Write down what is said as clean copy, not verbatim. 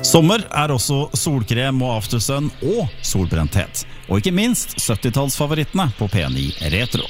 Sommer også solkrem og aftersun og solbrenthet. Og ikke minst 70-tallsfavorittene på P9 Retro.